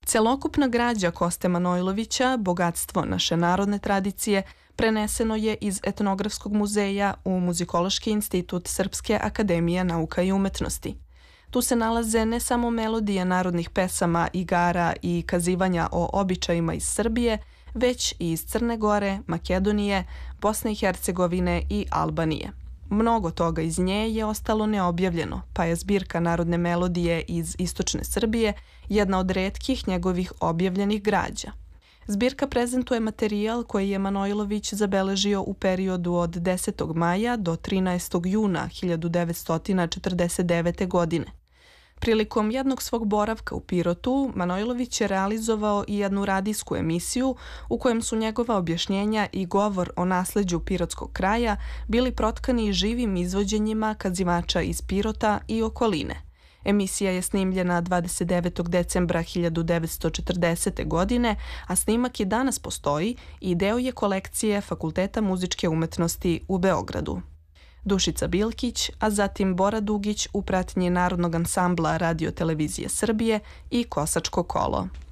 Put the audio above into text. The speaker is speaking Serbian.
Celokupna građa Koste Manojlovića, bogatstvo naše narodne tradicije, preneseno je iz Etnografskog muzeja u Muzikološki institut Srpske akademije nauka i umetnosti. Tu se nalaze ne samo melodije narodnih pesama, igara i kazivanja o običajima iz Srbije, već i iz Crne Gore, Makedonije, Bosne i Hercegovine i Albanije. Mnogo toga iz nje je ostalo neobjavljeno, pa je zbirka narodne melodije iz istočne Srbije jedna od retkih njegovih objavljenih građa. Zbirka prezentuje materijal koji je Manojlović zabeležio u periodu od 10. maja do 13. juna 1949. godine. Prilikom jednog svog boravka u Pirotu, Manojlović je realizovao i jednu radijsku emisiju u kojem su njegova objašnjenja i govor o nasleđu pirotskog kraja bili protkani živim izvođenjima kazivača iz Pirota i okoline. Emisija je snimljena 29. decembra 1940. godine, a snimak i danas postoji i deo je kolekcije Fakulteta muzičke umetnosti u Beogradu. Dušica Bilkić, a zatim Bora Dugić u pratnji Narodnog ansambla Radio televizije Srbije i Kosačko kolo.